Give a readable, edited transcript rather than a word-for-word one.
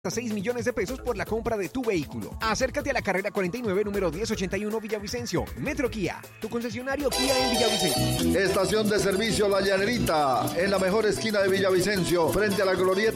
6 millones de pesos por la compra de tu vehículo. Acércate a la carrera 49, número 1081 Villavicencio. Metro Kia, tu concesionario Kia en Villavicencio. Estación de servicio La Llanerita, en la mejor esquina de Villavicencio, frente a la glorieta